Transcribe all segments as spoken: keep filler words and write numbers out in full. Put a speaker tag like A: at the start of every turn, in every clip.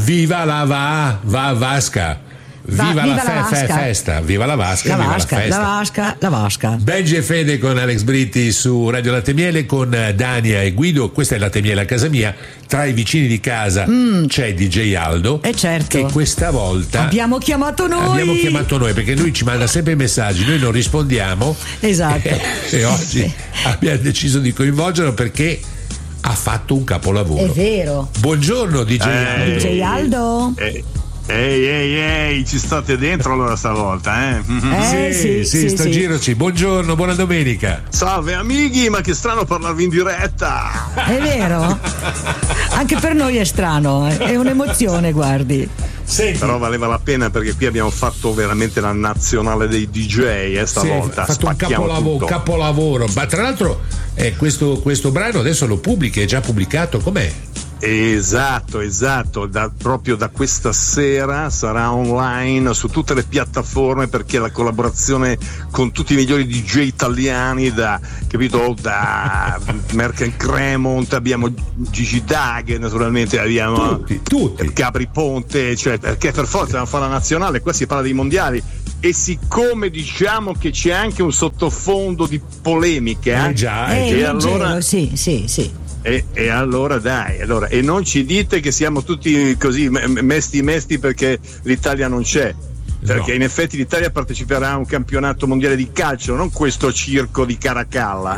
A: Viva la va, va Vasca. Viva,
B: Va,
A: la,
B: viva
A: fe,
B: la
A: fe,
B: Vasca.
A: festa, viva la Vasca,
B: La
A: viva
B: Vasca,
A: la
B: la
A: festa.
B: Vasca, la Vasca.
A: Benji e Fede con Alex Britti su Radio Latte Miele con Dania e Guido. Questa è Latte Miele a casa mia. Tra i vicini di casa mm. c'è D J Aldo.
B: E certo.
A: Che questa volta
B: abbiamo chiamato noi.
A: Abbiamo chiamato noi perché lui ci manda sempre i messaggi, noi non rispondiamo.
B: Esatto.
A: E, e oggi
B: sì.
A: abbiamo deciso di coinvolgerlo perché ha fatto un capolavoro.
B: È vero.
A: Buongiorno D J Aldo.
B: D J Aldo.
C: Eh. Ehi, ehi, ehi, ci state dentro allora stavolta, eh?
B: eh
A: sì, sì, sì, sto sì. giro sì. Buongiorno, buona domenica.
C: Salve amici, ma che strano parlarvi in diretta.
B: È vero? Anche per noi è strano, è un'emozione, guardi.
A: Senti.
C: Però valeva la pena perché qui abbiamo fatto veramente la nazionale dei D J, eh, stavolta.
A: Sì, fatto un capolavoro, capolavoro. Ma tra l'altro eh, questo, questo brano adesso lo pubblichi, è già pubblicato, com'è?
C: Esatto, esatto, da, proprio da questa sera sarà online su tutte le piattaforme perché la collaborazione con tutti i migliori D J italiani, da, capito, da Merck Cremont, abbiamo Gigi Dag, naturalmente abbiamo
A: tutti, tutti.
C: Capri Ponte, cioè perché per forza dobbiamo fare la nazionale, qua si parla dei mondiali. E siccome diciamo che c'è anche un sottofondo di polemiche, eh,
A: eh già,
B: eh,
C: e
B: allora
C: allora
B: sì, sì, sì.
C: E, e allora dai, allora, e non ci dite che siamo tutti così mesti mesti perché l'Italia non c'è, perché
A: no.
C: in effetti l'Italia parteciperà a un campionato mondiale di calcio, non questo circo di Caracalla.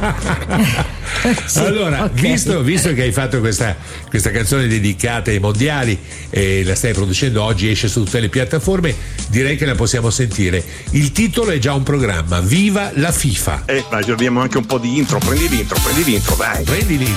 A: Sì, allora, okay. visto, visto che hai fatto questa, questa canzone dedicata ai mondiali e la stai producendo oggi, esce su tutte le piattaforme, direi che la possiamo sentire. Il titolo è già un programma, Viva la FIFA.
C: Eh, ma abbiamo anche un po' di intro, prendi l'intro, prendi l'intro, dai.
A: Prendi l'intro.